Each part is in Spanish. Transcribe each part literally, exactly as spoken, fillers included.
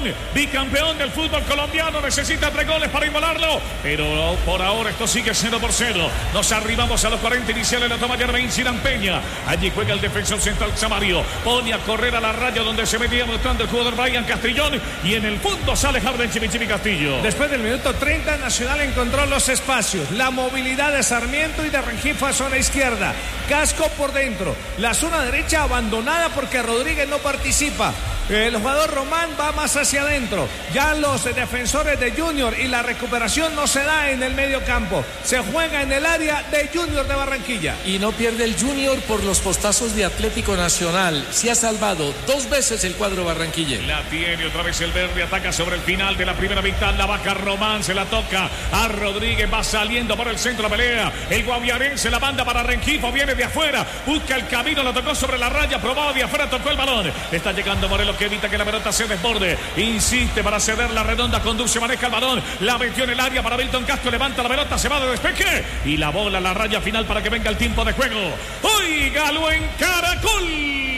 bicampeón del fútbol colombiano, necesita tres goles para igualarlo, pero por ahora esto sigue cero por cero. Nos arribamos a los cuarenta iniciales, la toma Jermaine Sirán Peña. Allí juega el defensor central Samario, pone a correr a la raya donde se metía mostrando el jugador Brian Castrillón, y en el fondo sale Harden Chimichimi Castillo. Después del minuto treinta, Nacional encontró los espacios, la movilidad de Sarmiento y de Rengifo a zona izquierda, Casco por dentro, la zona derecha abandonada porque Rodríguez no participa. El jugador Román va más hacia adentro. Ya los defensores de Junior y la recuperación no se da en el medio campo. Se juega en el área de Junior de Barranquilla. Y no pierde el Junior por los postazos de Atlético Nacional. Se ha salvado dos veces el cuadro barranquilla. La tiene otra vez el verde, ataca sobre el final de la primera mitad. La baja Román, se la toca a Rodríguez, va saliendo por el centro, pelea. El guaviarense la manda para Rengifo, viene de afuera, busca el camino, la tocó sobre la raya, probado de afuera, tocó el balón. Está llegando Morelos, que evita que la pelota se desborde, insiste para ceder la redonda, conduce, maneja el balón, la metió en el área para Milton Castro, levanta la pelota, se va de despeje y la bola a la raya final para que venga el tiempo de juego. Óigalo en Caracol.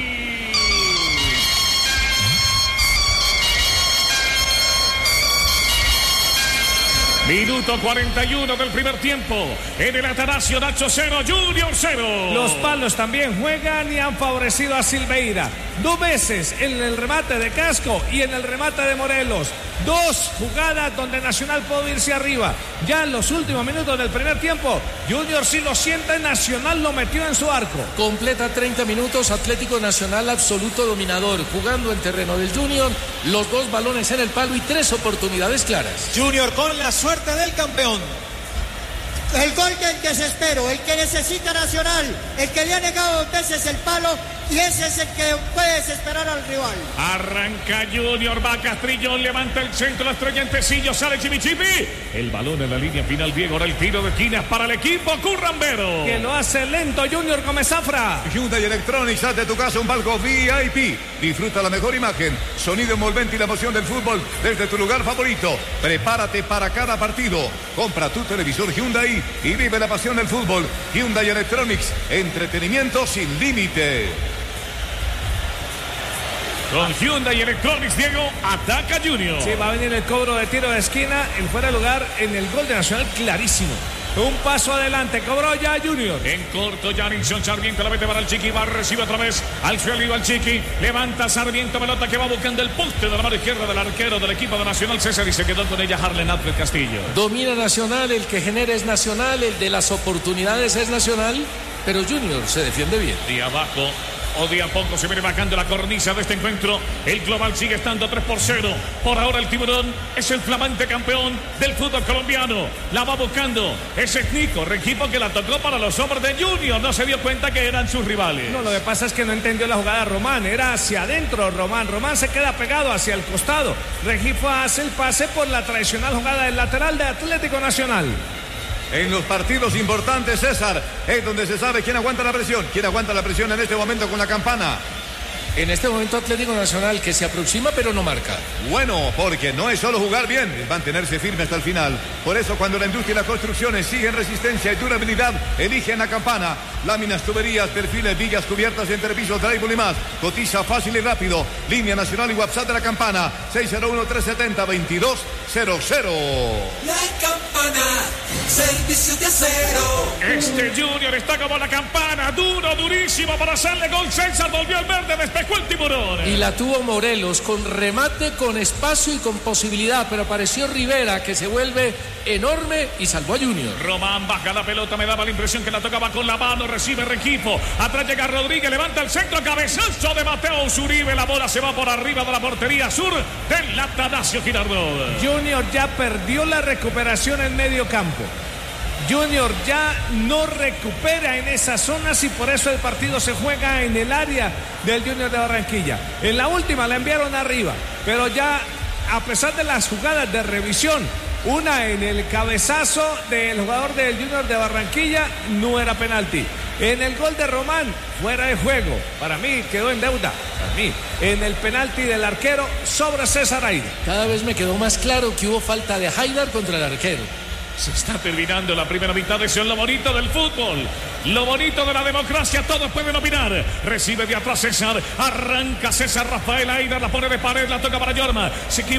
Minuto cuarenta y uno del primer tiempo. En el Atanasio, Nacho cero, Junior cero. Los palos también juegan y han favorecido a Silveira. Dos veces en el remate de Casco y en el remate de Morelos. Dos jugadas donde Nacional pudo irse arriba. Ya en los últimos minutos del primer tiempo, Junior sí lo siente, Nacional lo metió en su arco. Completa treinta minutos, Atlético Nacional absoluto dominador, jugando en terreno del Junior, los dos balones en el palo y tres oportunidades claras. Junior con la suerte del campeón. El gol del desespero, el que necesita Nacional, el que le ha negado dos veces el palo, y ese es el que puede desesperar al rival. Arranca Junior, va Castrillón, levanta el centro, la estrella en Tecillo, sale Chimichimi. El balón en la línea final, Diego, ahora el tiro de esquinas para el equipo currambero. Que lo hace lento Junior Gómez Zafra. Hyundai Electronics, haz de tu casa un palco V I P. Disfruta la mejor imagen, sonido envolvente y la emoción del fútbol desde tu lugar favorito. Prepárate para cada partido. Compra tu televisor Hyundai y vive la pasión del fútbol. Hyundai Electronics, entretenimiento sin límite. Con Hyundai Electronics, Diego, ataca Junior. Sí, va a venir el cobro de tiro de esquina en fuera de lugar en el gol de Nacional, clarísimo. Un paso adelante, cobró ya Junior. En corto, Jarinson Sarmiento la mete para el Chiqui, va, recibe otra vez al suelo y va el Chiqui. Levanta Sarmiento, pelota que va buscando el poste de la mano izquierda del arquero del equipo de Nacional, César, y se quedó con ella Harlen Alfred Castillo. Domina Nacional, el que genera es Nacional, el de las oportunidades es Nacional, pero Junior se defiende bien. De abajo o de a poco se viene bajando la cornisa de este encuentro. El global sigue estando tres por cero. Por ahora el Tiburón es el flamante campeón del fútbol colombiano. La va buscando ese Nico, equipo que la tocó para los hombres de Junior. No se dio cuenta que eran sus rivales. No, lo que pasa es que no entendió la jugada Román. Era hacia adentro Román. Román se queda pegado hacia el costado. Rengifo hace el pase por la tradicional jugada del lateral de Atlético Nacional. En los partidos importantes, César, es donde se sabe quién aguanta la presión. ¿Quién aguanta la presión en este momento con la campana? En este momento Atlético Nacional, que se aproxima pero no marca. Bueno, porque no es solo jugar bien, es mantenerse firme hasta el final. Por eso cuando la industria y las construcciones siguen resistencia y durabilidad, eligen la campana. Láminas, tuberías, perfiles, vigas, cubiertas, entrepisos, drywall y más. Cotiza fácil y rápido. Línea nacional y WhatsApp de la campana. seis cero uno, tres siete cero, dos dos cero cero. La campana, servicio de acero. Este Junior está como la campana, duro, durísimo para hacerle gol. César volvió al verde, despejó el Tiburón. Y la tuvo Morelos, con remate, con espacio y con posibilidad, pero apareció Rivera, que se vuelve enorme y salvó a Junior. Román baja la pelota, me daba la impresión que la tocaba con la mano, recibe Rengifo, atrás llega Rodríguez, levanta el centro, cabezazo de Mateo Uribe, la bola se va por arriba de la portería sur del Atanasio Girardot. Junior ya perdió la recuperación en medio campo. Junior ya no recupera en esas zonas y por eso el partido se juega en el área del Junior de Barranquilla. En la última la enviaron arriba, pero ya a pesar de las jugadas de revisión, una en el cabezazo del jugador del Junior de Barranquilla, no era penalti. En el gol de Román, fuera de juego. Para mí quedó en deuda. Para mí, en el penalti del arquero sobre César Haidar. Cada vez me quedó más claro que hubo falta de Haidar contra el arquero. Se está terminando la primera mitad. Eso es lo bonito del fútbol, lo bonito de la democracia. Todos pueden opinar. Recibe de atrás César, arranca César Rafael Haidar, la pone de pared, la toca para Yorma. Se